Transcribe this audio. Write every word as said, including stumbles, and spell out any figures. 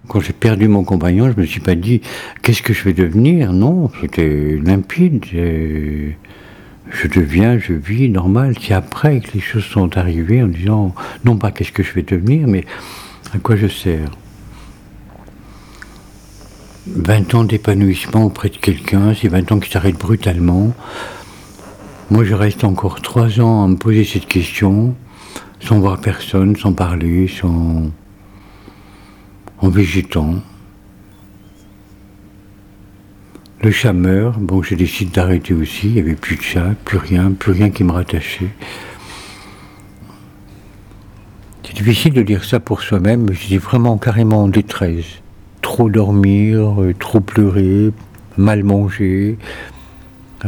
Quand j'ai perdu mon compagnon, je me suis pas dit qu'est-ce que je vais devenir. Non, c'était limpide. Et je deviens, je vis normal. C'est après que les choses sont arrivées en disant non pas qu'est-ce que je vais devenir, mais à quoi je sers. vingt ans d'épanouissement auprès de quelqu'un, c'est vingt ans qui s'arrêtent brutalement. Moi, je reste encore trois ans à me poser cette question, sans voir personne, sans parler, sans... en végétant. Le chat meurt, bon, je décide d'arrêter aussi, il n'y avait plus de chat, plus rien, plus rien qui me rattachait. C'est difficile de dire ça pour soi-même, mais j'étais vraiment carrément en détresse. Trop dormir, trop pleurer, mal manger,